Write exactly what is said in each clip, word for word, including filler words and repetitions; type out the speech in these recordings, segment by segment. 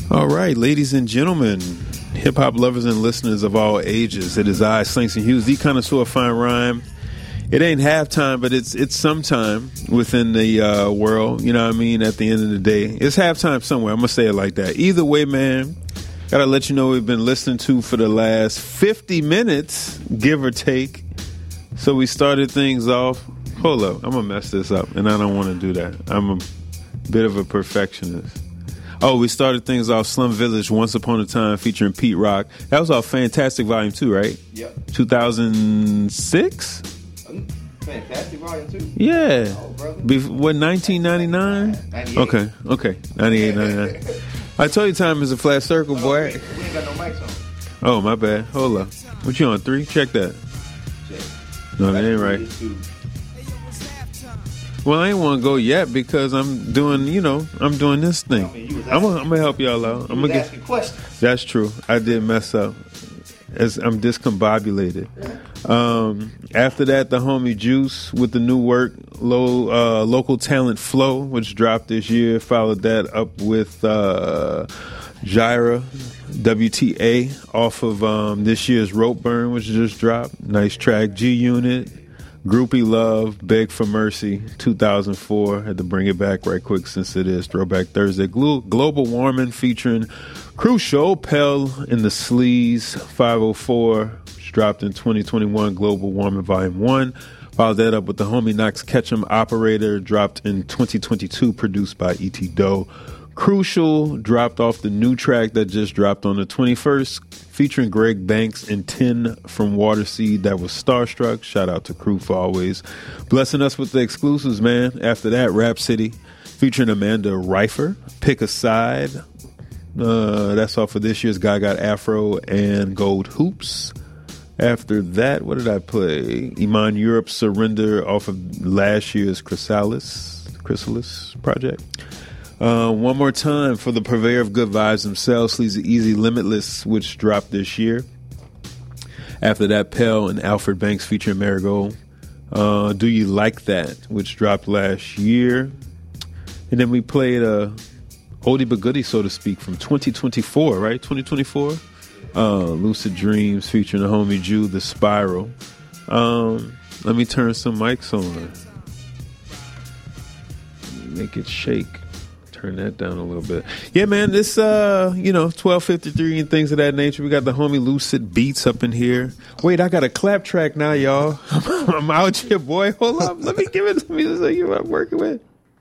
All right, ladies and gentlemen, hip-hop lovers and listeners of all ages, it is I, Slankson Hughes, the connoisseur of fine rhyme. It ain't halftime, but it's it's sometime within the uh, world, you know what I mean, at the end of the day. It's halftime somewhere, I'm going to say it like that. Either way, man, got to let you know we've been listening to for the last fifty minutes, give or take. So we started things off. Hold up, I'm going to mess this up, and I don't want to do that. I'm a bit of a perfectionist. Oh, we started things off Slum Village, Once Upon a Time, featuring Pete Rock. That was off Fantastic Volume two, right? Yep. two thousand six? Fantastic Volume two? Yeah. Oh, brother. Bef- what, nineteen ninety-nine? ninety-eight. Okay, okay. ninety-eight, ninety-nine. I told you time is a flat circle, boy. Oh, we ain't got no mics on. Oh, my bad. Hold up. What you on, three? Check that. Check. No, that ain't right. Well, I ain't want to go yet because I'm doing, you know, I'm doing this thing. I mean, you was I'm asking- gonna I'm gonna help y'all out. I'm You gonna was get. asking questions. That's true. I did mess up. As I'm discombobulated. Um, after that, the homie Juice with the new work, low uh, local talent Flow, which dropped this year. Followed that up with uh, Gyra W T A off of um, this year's Rope Burn, which just dropped. Nice track. G Unit. Groupie Love, Beg for Mercy, two thousand four. Had to bring it back right quick since it is Throwback Thursday. Glo- Global Warming featuring Crucial, Pell in the Sleaze, five oh four, which dropped in twenty twenty-one, Global Warming Volume one. Followed that up with the homie Knox Ketchum, Operator, dropped in twenty twenty-two, produced by E T Doe. Crucial dropped off the new track that just dropped on the twenty-first, featuring Greg Banks and ten from Waterseed. That was Starstruck. Shout out to Crew for always blessing us with the exclusives, man. After that, Rap City featuring Amanda Reifer, Pick a Side. Uh, that's all for this year's Guy Got Afro and Gold Hoops. After that, what did I play? Iman Europe, Surrender off of last year's Chrysalis, Chrysalis project. Uh, one more time for the purveyor of good vibes himself, Sleazy Easy Limitless, which dropped this year. After that, Pell and Alfred Banks featuring Marigold. Uh, Do You Like That, which dropped last year. And then we played a oldie but goodie, so to speak, from twenty twenty-four, right? twenty twenty-four? Uh, Lucid Dreams featuring the homie Jew, The Spiral. Um, let me turn some mics on. Make it shake. Turn that down a little bit. Yeah, man, this, uh, you know, twelve fifty-three and things of that nature. We got the homie Lucid Beats up in here. Wait, I got a clap track now, y'all. I'm out here, boy. Hold up. Let me give it to me. This is what I'm working with.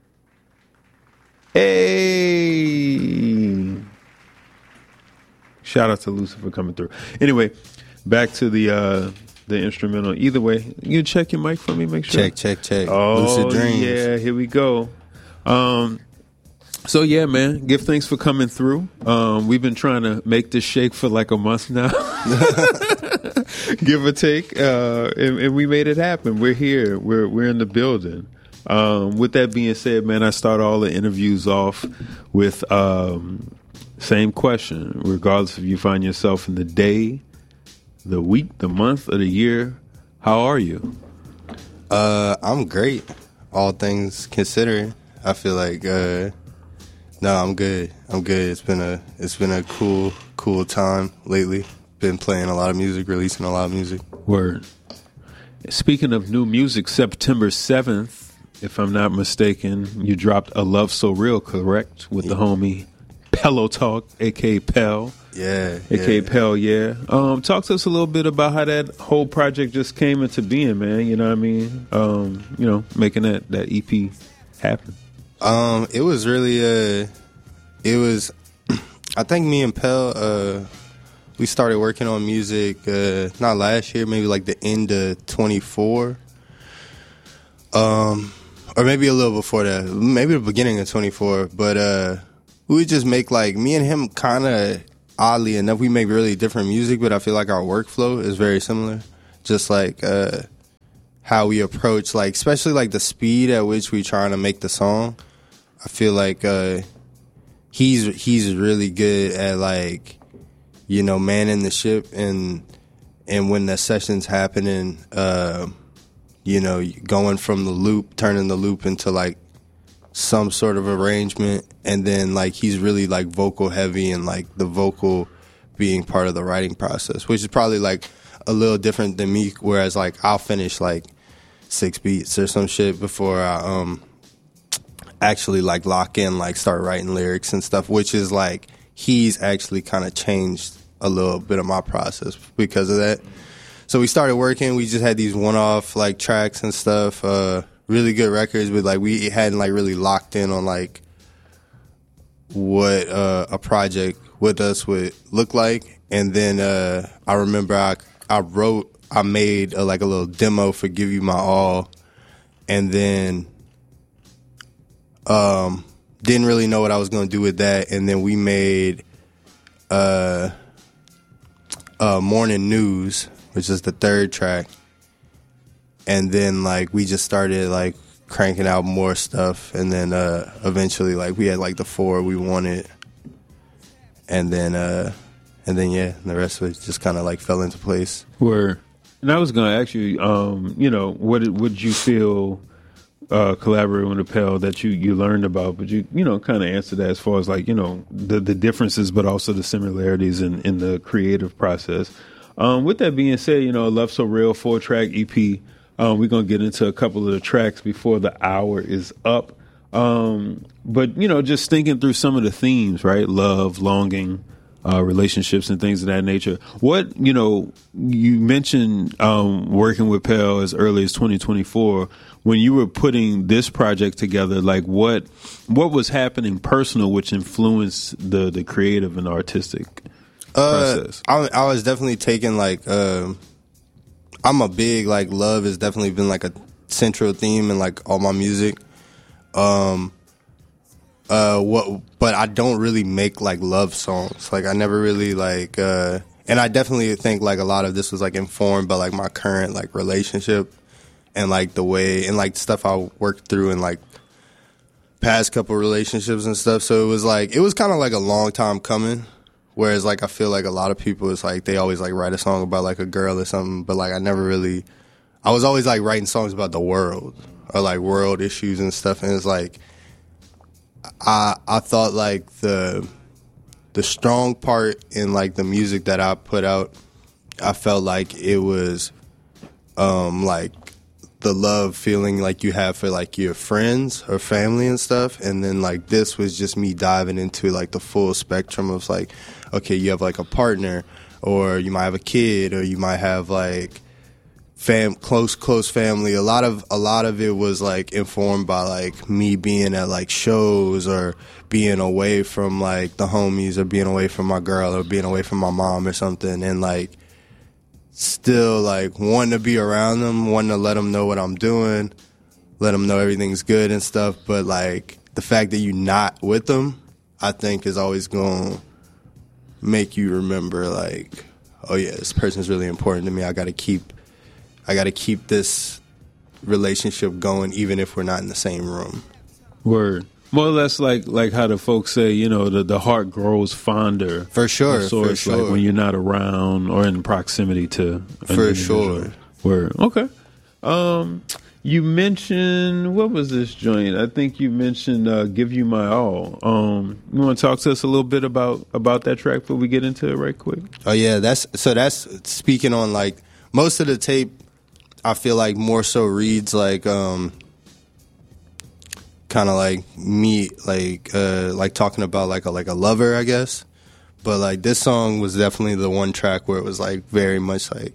Hey. Shout out to Lucid for coming through. Anyway, back to the uh, the instrumental. Either way, you check your mic for me, make sure. Check, check, check. Oh, Lucid Dreams. yeah, here we go. Um, so yeah, man, give thanks for coming through. Um, we've been trying to make this shake for like a month now, give or take, uh, and, and we made it happen. We're here. We're we're in the building. Um, with that being said, man, I start all the interviews off with um, same question, regardless if you find yourself in the day, the week, the month, or the year. How are you? Uh, I'm great. All things considered, I feel like uh, no, I'm good. I'm good. It's been a it's been a cool cool time lately. Been playing a lot of music, releasing a lot of music. Word. Speaking of new music, September seventh, if I'm not mistaken, you dropped A Love So Real, correct? With the homie Pello Talk, a k a. Pell. Yeah. A K A yeah. Pell, yeah. Um, talk to us a little bit about how that whole project just came into being, man. You know what I mean? Um, you know, making that, that E P happen. Um, it was really uh, it was. I think me and Pell, uh, we started working on music uh, not last year, maybe like the end of twenty-four, um, or maybe a little before that, maybe the beginning of twenty-four. But uh, we would just make like me and him kind of oddly enough, we make really different music, but I feel like our workflow is very similar. Just like uh, how we approach, like especially like the speed at which we trying to make the song. I feel like uh, he's he's really good at like, you know, manning the ship, and and when the session's happening, uh, you know, going from the loop, turning the loop into like some sort of arrangement, and then like he's really like vocal heavy, and like the vocal being part of the writing process, which is probably like a little different than me, whereas like I'll finish like six beats or some shit before I um actually like lock in, like start writing lyrics and stuff, which is like he's actually kind of changed a little bit of my process because of that. So we started working, we just had these one-off like tracks and stuff, uh really good records, but like we hadn't like really locked in on like what uh a project with us would look like. And then uh I remember I I wrote I made a, like a little demo for Give You My All, and then um, didn't really know what I was going to do with that. And then we made uh, uh, Morning News, which is the third track. And then like we just started like cranking out more stuff. And then uh, eventually like we had like the four we wanted. And then, uh, and then yeah, the rest of it just kind of like fell into place. Where, and I was going to ask you, um, you know, what did, what did you feel uh, collaborating with Appel that you, you learned about? But you, you know, kind of answered that as far as like, you know, the, the differences, but also the similarities in, in the creative process. Um, with that being said, you know, Love So Real, four track E P. Um, we're going to get into a couple of the tracks before the hour is up. Um, but, you know, just thinking through some of the themes, right? Love, longing, Uh, relationships and things of that nature. What, you know, you mentioned um, working with Appel as early as twenty twenty-four. When you were putting this project together, like what what was happening personal which influenced the, the creative and artistic uh, process? I, I was definitely taking like, uh, I'm a big, like love has definitely been like a central theme in like all my music. Um, Uh, what, but I don't really make like love songs. Like I never really like, uh, and I definitely think like a lot of this was like informed by like my current like relationship and like the way and like stuff I worked through in like past couple relationships and stuff. So it was like, it was kind of like a long time coming. Whereas like I feel like a lot of people, it's like they always like write a song about like a girl or something, but like I never really, I was always like writing songs about the world or like world issues and stuff. And it's like, I I thought like the the strong part in like the music that I put out, I felt like it was um like the love feeling like you have for like your friends or family and stuff, and then like this was just me diving into like the full spectrum of like, okay, you have like a partner, or you might have a kid, or you might have like Fam, close, close family. A lot of, a lot of it was like informed by like me being at like shows or being away from like the homies or being away from my girl or being away from my mom or something, and like still like wanting to be around them, wanting to let them know what I'm doing, let them know everything's good and stuff. But like the fact that you're not with them, I think is always going to make you remember like, oh yeah, this person's really important to me. I got to keep I got to keep this relationship going, even if we're not in the same room. Word. More or less like like how the folks say, you know, the, the heart grows fonder. For sure, so for it's sure. like when you're not around or in proximity to. For sure. Word. Okay. Um, you mentioned, what was this joint? I think you mentioned uh, Give You My All. Um, you want to talk to us a little bit about, about that track before we get into it right quick? Oh, yeah. That's so that's speaking on like most of the tape. I feel like more so reads like um, kind of like me, like uh, like talking about like a like a lover, I guess. But like this song was definitely the one track where it was like very much like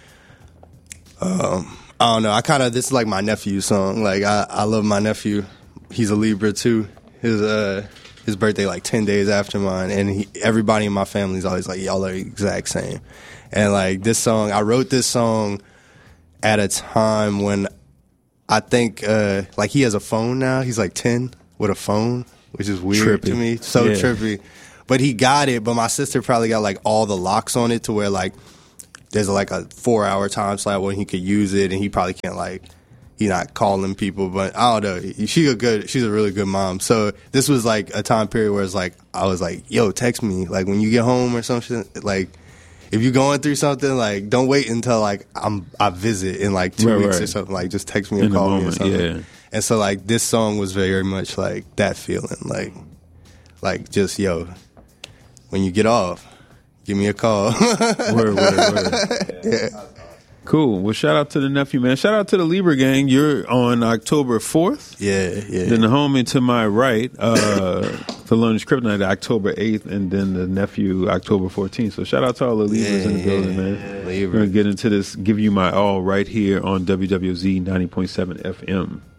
um, I don't know. I kind of this is like my nephew's song. Like I, I love my nephew. He's a Libra too. His uh his birthday like ten days after mine, and he, everybody in my family is always like y'all are the exact same. And like this song, I wrote this song at a time when I think, uh, like, he has a phone now. He's like ten with a phone, which is weird Trippy. to me. So Yeah. trippy. But he got it, but my sister probably got, like, all the locks on it to where, like, there's, like, a four-hour time slot when he could use it, and he probably can't, like, he not calling people. But I don't know. She a good, she's a really good mom. So this was, like, a time period where it's, like, I was like, yo, text me, like, when you get home or something, like, if you're going through something, like, don't wait until, like, I'm, I visit in, like, two Right, weeks right. or something. Like, just text me or In the call me or moment, something. yeah. And so like this song was very much like that feeling, like like just yo, when you get off, give me a call. Word, word, word. Yeah. Cool. Well, shout out to the nephew, man. Shout out to the Libra gang. You're on October fourth. Yeah, yeah. Then the homie to my right, uh, the Lunch Kryptonite, October eighth, and then the nephew, October fourteenth. So shout out to all the Libras Yeah, in the building, yeah. man. Libra. We're going to get into this, give you my all right here on W W Z ninety point seven F M.